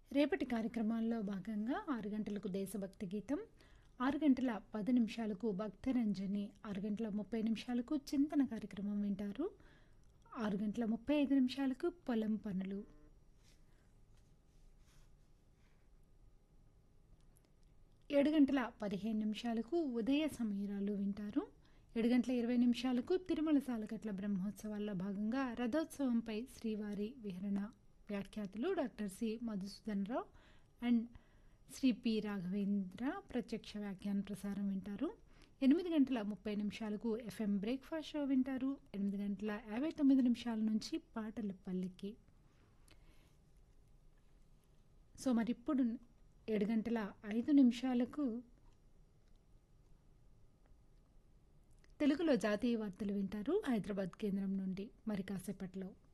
రేపటి కార్యక్రమాల్లో భాగంగా 6 గంటలకు దేశభక్తి గీతం, 6 గంటల 10 నిమిషాలకు భక్తరంజని, 6 గంటల 30 నిమిషాలకు చింతన కార్యక్రమం వింటారు. 6 గంటల 35 నిమిషాలకు పొలం పనులు. 7 గంటల 15 నిమిషాలకు ఉదయ సమీరాలు వింటారు. 7 గంటల 20 నిమిషాలకు తిరుమల సాలకట్ల బ్రహ్మోత్సవాల్లో భాగంగా రథోత్సవంపై శ్రీవారి విహరణ వ్యాఖ్యాతలు doctor C Madhusudan Rao and Shri P Raghavendra ప్రత్యక్ష వ్యాఖ్యాన ప్రసారం వింటారు. 8 గంటల 30 నిమిషాలకు ఎఫ్ఎం బ్రేక్ఫాస్ట్ షో వింటారు. 8 గంటల 59 నిమిషాల నుంచి పాటల పల్లికి. సో మరిప్పుడు 7 గంటల 5 నిమిషాలకు తెలుగులో జాతీయ వార్తలు వింటారు హైదరాబాద్ కేంద్రం నుండి మరి కాసేపట్లో.